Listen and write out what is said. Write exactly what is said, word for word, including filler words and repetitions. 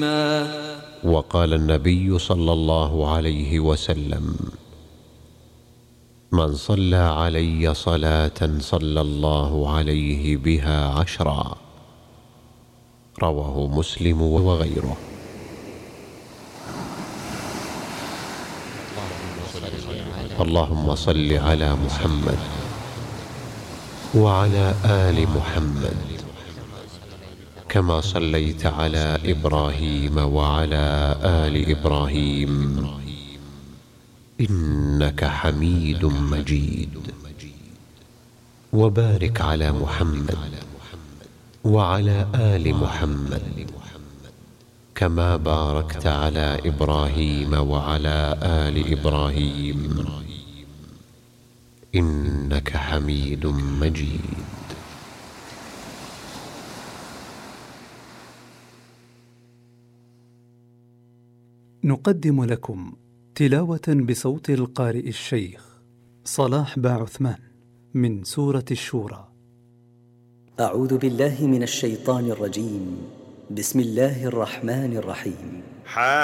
وقال النبي صلى الله عليه وسلم: من صلى علي صلاة صلى الله عليه بها عشرا. رواه مسلم وغيره. اللهم صل على محمد وعلى آل محمد كما صليت على إبراهيم وعلى آل إبراهيم إنك حميد مجيد. وبارك على محمد وعلى آل محمد كما باركت على إبراهيم وعلى آل إبراهيم إنك حميد مجيد. نقدم لكم تلاوة بصوت القارئ الشيخ صلاح باعثمان من سورة الشورى. أعوذ بالله من الشيطان الرجيم. بسم الله الرحمن الرحيم.